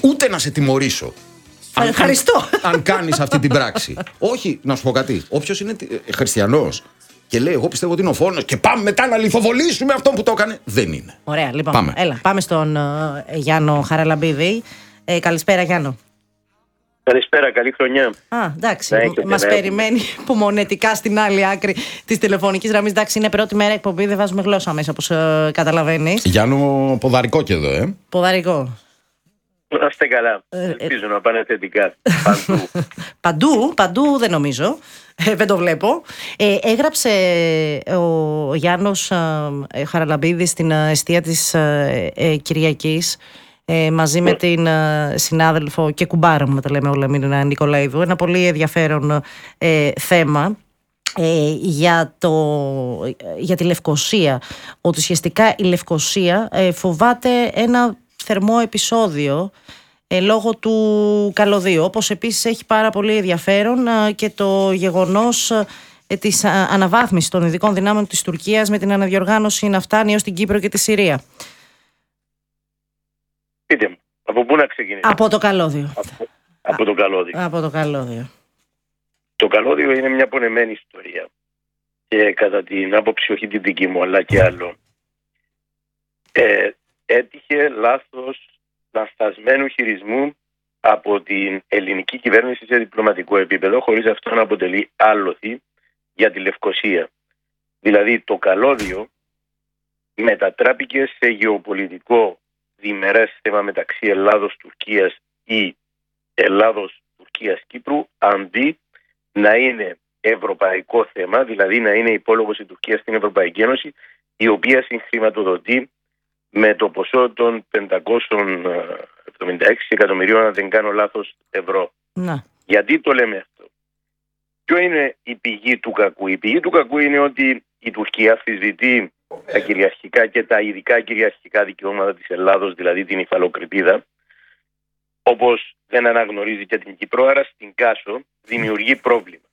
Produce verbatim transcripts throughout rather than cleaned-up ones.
ούτε να σε τιμωρήσω. Αν, Ευχαριστώ. Αν, αν κάνεις αυτή την πράξη. Όχι, να σου πω κάτι. Όποιος είναι χριστιανός και λέει, εγώ πιστεύω ότι είναι ο φόνος και πάμε μετά να λιθοβολήσουμε αυτόν που το έκανε, δεν είναι. Ωραία, λοιπόν. Πάμε, έλα, πάμε στον uh, Γιάννο Χαραλαμπίδη. Ε, καλησπέρα, Γιάννο. Καλησπέρα, καλή χρονιά. Α, εντάξει. Μας περιμένει υπομονετικά στην άλλη άκρη της τηλεφωνικής γραμμής. Εντάξει, είναι πρώτη μέρα εκπομπή, δεν βάζουμε γλώσσα μέσα, όπως uh, καταλαβαίνεις. Γιάννο, ποδαρικό και εδώ, ε. Ποδαρικό. Να είστε καλά. Ε, Ελπίζω ε, να πάνε θετικά. Παντού. παντού, παντού δεν νομίζω. Ε, δεν το βλέπω. Ε, έγραψε ο Γιάννος ε, Χαραλαμπίδης στην εστία της ε, ε, Κυριακής ε, μαζί με την ε, συνάδελφο και κουμπάρα μου, τα λέμε όλα, Μίνα Νικολαίδου. Ένα πολύ ενδιαφέρον ε, θέμα. Ε, για, το, για τη Λευκοσία, ότι ουσιαστικά η Λευκοσία ε, φοβάται ένα θερμό επεισόδιο ε, λόγω του καλωδίου, όπως επίσης έχει πάρα πολύ ενδιαφέρον ε, και το γεγονός ε, της α, αναβάθμισης των ειδικών δυνάμεων της Τουρκίας με την αναδιοργάνωση να φτάνει ως την Κύπρο και τη Συρία. Πείτε μου, από πού να ξεκινήσουμε? Από το καλώδιο. Από, από το καλώδιο. Από το καλώδιο. Το καλώδιο είναι μια πονεμένη ιστορία και κατά την άποψη όχι την δική μου αλλά και άλλο ε, έτυχε λάθος λανθασμένου χειρισμού από την ελληνική κυβέρνηση σε διπλωματικό επίπεδο, χωρίς αυτό να αποτελεί άλοθη για τη Λευκοσία. Δηλαδή το καλώδιο μετατράπηκε σε γεωπολιτικό διμερές θέμα μεταξύ Ελλάδος-Τουρκίας ή Ελλάδος-Τουρκίας-Κύπρου, αντί να είναι ευρωπαϊκό θέμα, δηλαδή να είναι υπόλογος η Τουρκία στην Ευρωπαϊκή Ένωση, η οποία συγχρηματοδοτεί με το ποσό των πεντακόσια εβδομήντα έξι εκατομμυρίων, αν δεν κάνω λάθος, ευρώ. Να. Γιατί το λέμε αυτό? Ποιο είναι η πηγή του κακού? Η πηγή του κακού είναι ότι η Τουρκία αμφισβητεί τα κυριαρχικά και τα ειδικά κυριαρχικά δικαιώματα της Ελλάδος, δηλαδή την υφαλοκρηπίδα, όπως δεν αναγνωρίζει και την Κύπρο, άρα στην Κάσο δημιουργεί πρόβλημα.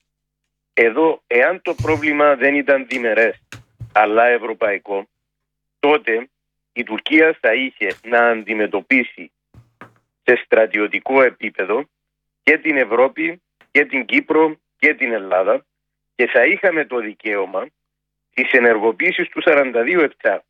Εδώ, εάν το πρόβλημα δεν ήταν διμερές αλλά ευρωπαϊκό, τότε η Τουρκία θα είχε να αντιμετωπίσει σε στρατιωτικό επίπεδο και την Ευρώπη και την Κύπρο και την Ελλάδα και θα είχαμε το δικαίωμα της ενεργοποίησης του σαράντα δύο επτά.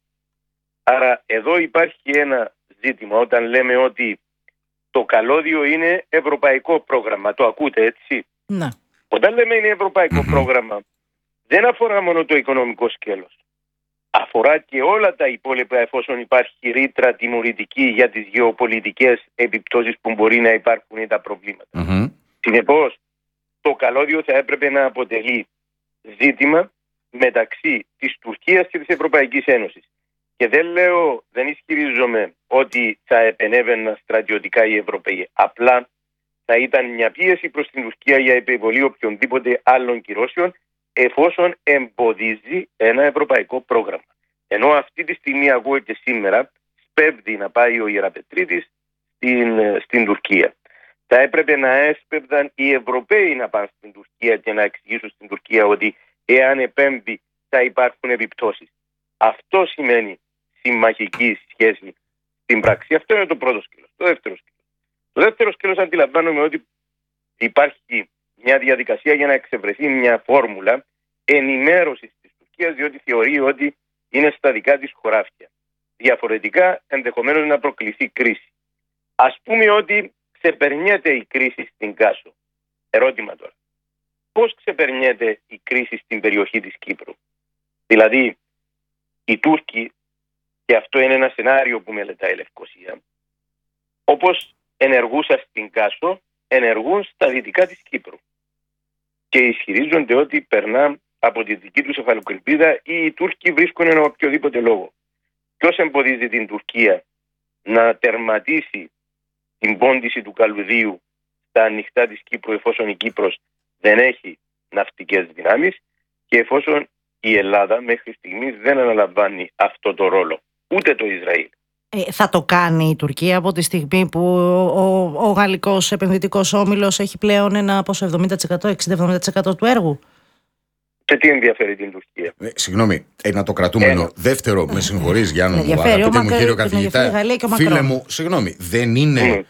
Άρα εδώ υπάρχει ένα ζήτημα όταν λέμε ότι το καλώδιο είναι ευρωπαϊκό πρόγραμμα. Το ακούτε, έτσι? Ναι. Όταν λέμε είναι ευρωπαϊκό mm-hmm. πρόγραμμα, δεν αφορά μόνο το οικονομικό σκέλος. Αφορά και όλα τα υπόλοιπα, εφόσον υπάρχει ρήτρα τιμωρητική για τις γεωπολιτικές επιπτώσεις που μπορεί να υπάρχουν ή τα προβλήματα. Mm-hmm. Συνεπώς, το καλώδιο θα έπρεπε να αποτελεί ζήτημα μεταξύ της Τουρκίας και της Ευρωπαϊκής Ένωσης. Και δεν λέω, δεν ισχυρίζομαι ότι θα επενέβαιναν στρατιωτικά οι Ευρωπαίοι. Απλά θα ήταν μια πίεση προς την Τουρκία για επιβολή οποιονδήποτε άλλων κυρώσεων, εφόσον εμποδίζει ένα ευρωπαϊκό πρόγραμμα. Ενώ αυτή τη στιγμή, εγώ και σήμερα, σπέβδει να πάει ο Ιεραπετρίτης στην, στην Τουρκία. Θα έπρεπε να έσπευδαν οι Ευρωπαίοι να πάνε στην Τουρκία και να εξηγήσουν στην Τουρκία ότι εάν επέμβει θα υπάρχουν επιπτώσεις. Αυτό σημαίνει συμμαχική σχέση στην πράξη. Αυτό είναι το πρώτο σκέλος. Το δεύτερο σκέλος. Το δεύτερο σκέλος αντιλαμβάνομαι ότι υπάρχει μια διαδικασία για να εξευρεθεί μια φόρμουλα ενημέρωσης της Τουρκίας, διότι θεωρεί ότι είναι στα δικά της χωράφια. Διαφορετικά ενδεχομένως να προκληθεί κρίση. Ας πούμε ότι ξεπερνιέται η κρίση στην Κάσο. Ερώτημα τώρα. Πώς ξεπερνιέται η κρίση στην περιοχή της Κύπρου? Δηλαδή, οι Τούρκοι, και αυτό είναι ένα σενάριο που μελετάει η Λευκοσία, όπως ενεργούσαν στην Κάσο, ενεργούν στα δυτικά της Κύπρου. Και ισχυρίζονται ότι περνά από τη δική τους εφαλοκρηπίδα ή οι Τούρκοι βρίσκουν ένα οποιοδήποτε λόγο. Ποιος εμποδίζει την Τουρκία να τερματίσει την πόντιση του καλουδίου στα ανοιχτά της Κύπρου, εφόσον η Κύπρος δεν έχει ναυτικές δυνάμεις και εφόσον η Ελλάδα μέχρι στιγμής δεν αναλαμβάνει αυτό το ρόλο, ούτε το Ισραήλ. Ε, θα το κάνει η Τουρκία από τη στιγμή που ο, ο γαλλικός επενδυτικός όμιλος έχει πλέον ένα πόσο εβδομήντα τοις εκατό, εξήντα με εβδομήντα τοις εκατό του έργου? Και τι ενδιαφέρει την Τουρκία? Ε, συγγνώμη, ένα το κρατούμενο. Ένα. Δεύτερο, με συγχωρείς Γιάννη μου, αγαπητέ μου κύριο καθηγητά, φίλε μου, συγγνώμη, δεν είναι mm.